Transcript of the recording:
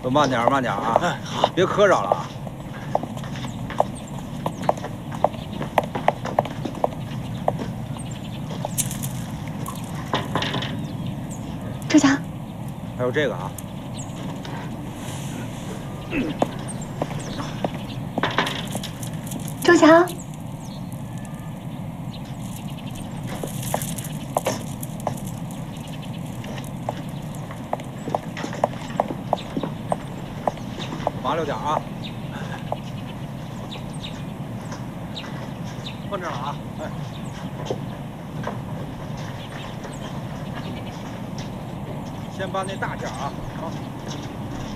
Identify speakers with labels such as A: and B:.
A: 慢点，慢点啊！
B: 哎，好，
A: 别磕着了啊！
C: 周强，
A: 还有这个啊！
C: 周强，
A: 麻溜点啊！放这儿了啊！哎，先搬那大件啊！好。